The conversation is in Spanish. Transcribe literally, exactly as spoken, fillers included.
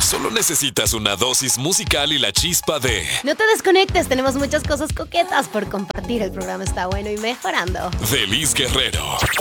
Solo necesitas una dosis musical y la chispa de No te desconectes, tenemos muchas cosas coquetas por compartir. El programa está bueno y mejorando. Feliz Guerrero.